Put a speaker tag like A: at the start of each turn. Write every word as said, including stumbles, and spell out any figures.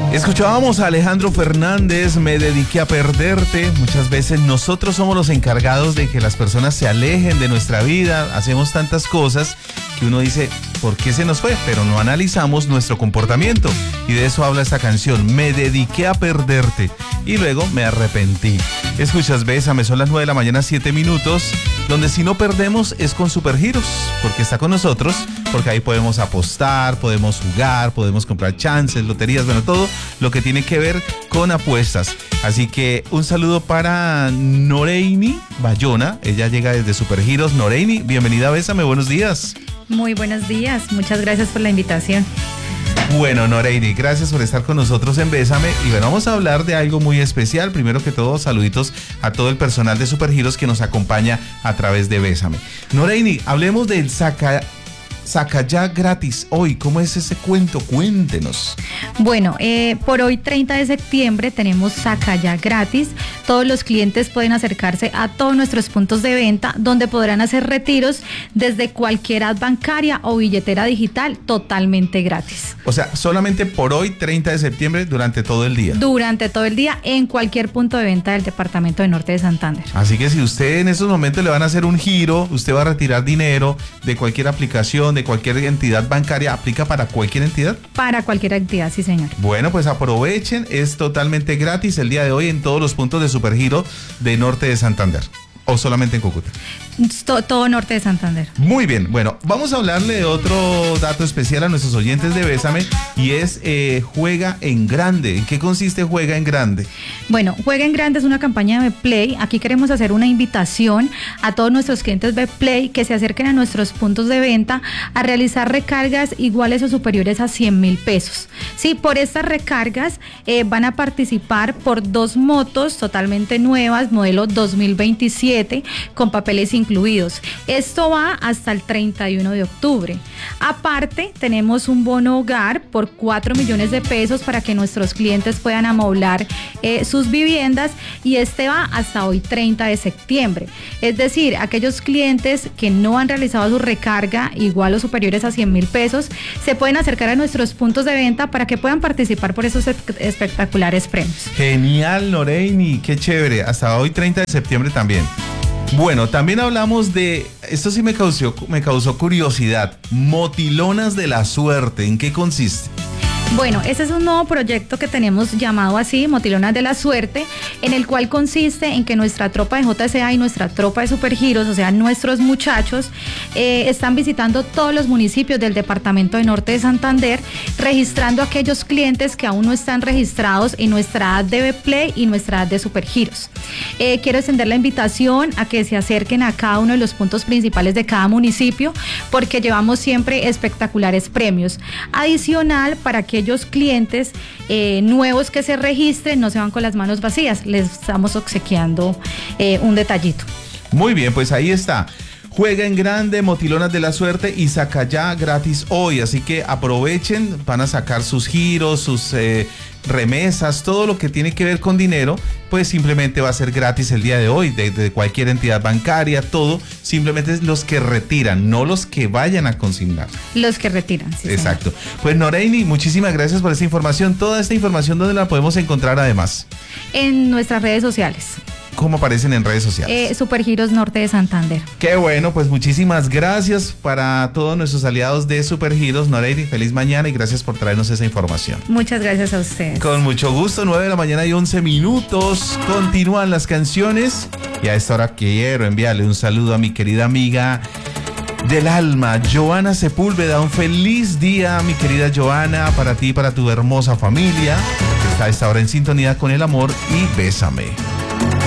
A: Escuchábamos a Alejandro Fernández, Me dediqué a perderte. Muchas veces nosotros somos los encargados de que las personas se alejen de nuestra vida. Hacemos tantas cosas que uno dice, ¿por qué se nos fue? Pero no analizamos nuestro comportamiento. Y de eso habla esta canción, Me dediqué a perderte. Y luego me arrepentí. Escuchas, Bésame, son las nueve de la mañana, siete minutos. Donde si no perdemos es con Supergiros, porque está con nosotros, porque ahí podemos apostar, podemos jugar, podemos comprar chances, loterías, bueno, todo lo que tiene que ver con apuestas. Así que un saludo para Noreini Bayona, ella llega desde Supergiros. Noreini, bienvenida a Bésame, buenos días.
B: Muy buenos días, muchas gracias por la invitación.
A: Bueno, Noreini, gracias por estar con nosotros en Bésame. Y bueno, vamos a hablar de algo muy especial. Primero que todo, saluditos a todo el personal de Supergiros que nos acompaña a través de Bésame. Noreini, hablemos del saca... Saca ya gratis hoy. ¿Cómo es ese cuento? Cuéntenos.
B: Bueno, eh, por hoy treinta de septiembre tenemos Saca ya gratis. Todos los clientes pueden acercarse a todos nuestros puntos de venta donde podrán hacer retiros desde cualquier app bancaria o billetera digital totalmente gratis.
A: O sea, solamente por hoy treinta de septiembre durante todo el día.
B: Durante todo el día en cualquier punto de venta del departamento de Norte de Santander.
A: Así que si usted en esos momentos le van a hacer un giro, usted va a retirar dinero de cualquier aplicación, de cualquier entidad bancaria, ¿aplica para cualquier entidad?
B: Para cualquier entidad, sí señor.
A: Bueno, pues aprovechen, es totalmente gratis el día de hoy en todos los puntos de Supergiro de Norte de Santander. ¿O solamente en Cúcuta?
B: Todo, todo Norte de Santander.
A: Muy bien, bueno, vamos a hablarle de otro dato especial a nuestros oyentes de Bésame y es eh, Juega en Grande. ¿En qué consiste Juega en Grande?
B: Bueno, Juega en Grande es una campaña de Play. Aquí queremos hacer una invitación a todos nuestros clientes de Play que se acerquen a nuestros puntos de venta a realizar recargas iguales o superiores a cien mil pesos. Sí, por estas recargas eh, van a participar por dos motos totalmente nuevas, modelo dos mil veintisiete, con papeles incluidos. Esto va hasta el treinta y uno de octubre. Aparte, tenemos un bono hogar por cuatro millones de pesos para que nuestros clientes puedan amoblar eh, sus viviendas y este va hasta hoy treinta de septiembre. Es decir, aquellos clientes que no han realizado su recarga igual o superiores a cien mil pesos se pueden acercar a nuestros puntos de venta para que puedan participar por esos espectaculares premios.
A: Genial, Noreini, qué chévere. Hasta hoy treinta de septiembre también. Bueno, también hablamos de, esto sí me causó, me causó curiosidad, Motilonas de la Suerte. ¿En qué consiste?
B: Bueno, ese es un nuevo proyecto que tenemos llamado así, Motilonas de la Suerte, en el cual consiste en que nuestra tropa de J S A y nuestra tropa de Supergiros, o sea, nuestros muchachos, eh, están visitando todos los municipios del departamento de Norte de Santander, registrando a aquellos clientes que aún no están registrados en nuestra app de Play y nuestra app de Supergiros. Eh, quiero extender la invitación a que se acerquen a cada uno de los puntos principales de cada municipio, porque llevamos siempre espectaculares premios. Adicional, para que aquellos clientes eh, nuevos que se registren no se van con las manos vacías, les estamos obsequiando eh, un detallito.
A: Muy bien, pues ahí está. Juega en Grande, Motilonas de la Suerte y Saca ya gratis hoy, así que aprovechen, van a sacar sus giros, sus eh, remesas, todo lo que tiene que ver con dinero, pues simplemente va a ser gratis el día de hoy, de, de cualquier entidad bancaria, todo, simplemente es los que retiran, no los que vayan a consignar.
B: Los que retiran, sí.
A: Exacto. Señor. Pues Noreini, muchísimas gracias por esta información. Toda esta información, ¿dónde la podemos encontrar además?
B: En nuestras redes sociales.
A: ¿Cómo aparecen en redes sociales?
B: Eh, Supergiros Norte de Santander.
A: Qué bueno, pues muchísimas gracias para todos nuestros aliados de Supergiros. Noreini, feliz mañana y gracias por traernos esa información.
B: Muchas gracias a ustedes.
A: Con mucho gusto, nueve de la mañana y once minutos. Continúan las canciones y a esta hora quiero enviarle un saludo a mi querida amiga del alma, Joana Sepúlveda. Un feliz día, mi querida Joana, para ti y para tu hermosa familia que está a esta hora en sintonía con el amor y Bésame.